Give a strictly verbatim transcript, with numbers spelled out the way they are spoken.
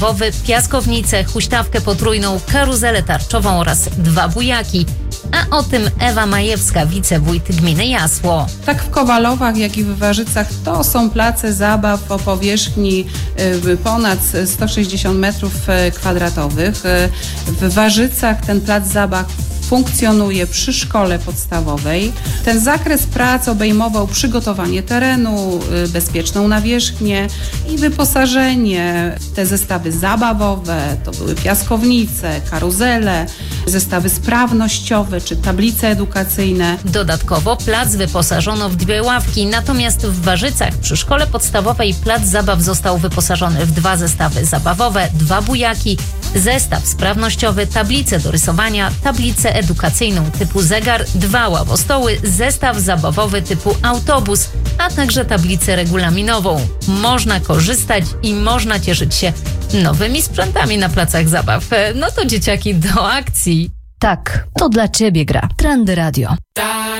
zabawowy, piaskownicę, huśtawkę potrójną, karuzelę tarczową oraz dwa bujaki. A o tym Ewa Majewska, wicewójt gminy Jasło. Tak w Kowalowach, jak i w Warzycach to są place zabaw o powierzchni ponad sto sześćdziesiąt metrów kwadratowych. W Warzycach ten plac zabaw funkcjonuje przy szkole podstawowej. Ten zakres prac obejmował przygotowanie terenu, bezpieczną nawierzchnię i wyposażenie w te zestawy zabawowe. To były piaskownice, karuzele, zestawy sprawnościowe czy tablice edukacyjne. Dodatkowo plac wyposażono w dwie ławki, natomiast w Warzycach przy szkole podstawowej plac zabaw został wyposażony w dwa zestawy zabawowe, dwa bujaki, zestaw sprawnościowy, tablicę do rysowania, tablicę edukacyjną typu zegar, dwa ławostoły, zestaw zabawowy typu autobus, a także tablicę regulaminową. Można korzystać i można cieszyć się nowymi sprzętami na placach zabaw. No to dzieciaki do akcji. Tak, to dla Ciebie gra Trendy Radio.